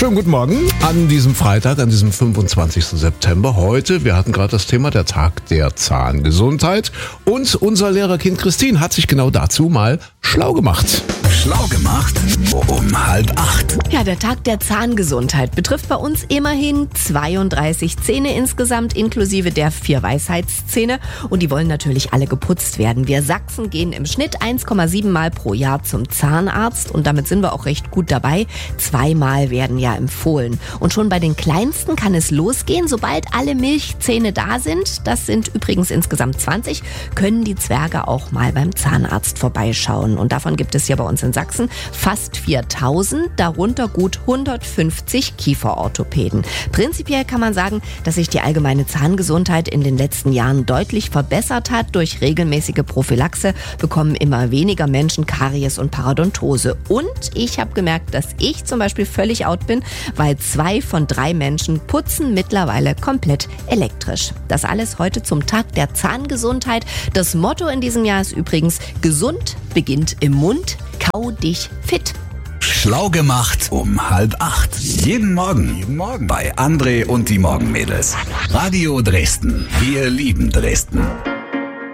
Schönen guten Morgen an diesem Freitag, an diesem 25. September. Heute, wir hatten gerade das Thema der Tag der Zahngesundheit. Und unser Lehrerkind Christine hat sich genau dazu mal schlau gemacht. Schlau gemacht um 7:30. Ja, der Tag der Zahngesundheit betrifft bei uns immerhin 32 Zähne insgesamt, inklusive der 4 Weisheitszähne. Und die wollen natürlich alle geputzt werden. Wir Sachsen gehen im Schnitt 1,7 Mal pro Jahr zum Zahnarzt. Und damit sind wir auch recht gut dabei. 2 Mal werden ja empfohlen. Und schon bei den Kleinsten kann es losgehen. Sobald alle Milchzähne da sind, das sind übrigens insgesamt 20, können die Zwerge auch mal beim Zahnarzt vorbeischauen. Und davon gibt es ja bei uns in Sachsen fast 4000, darunter gut 150 Kieferorthopäden. Prinzipiell kann man sagen, dass sich die allgemeine Zahngesundheit in den letzten Jahren deutlich verbessert hat. Durch regelmäßige Prophylaxe bekommen immer weniger Menschen Karies und Parodontose. Und ich habe gemerkt, dass ich zum Beispiel völlig out bin, weil 2 von 3 Menschen putzen mittlerweile komplett elektrisch. Das alles heute zum Tag der Zahngesundheit. Das Motto in diesem Jahr ist übrigens: Gesund beginnt im Mund, kau dich fit. Schlau gemacht um 7:30. Jeden Morgen bei André und die Morgenmädels. Radio Dresden. Wir lieben Dresden.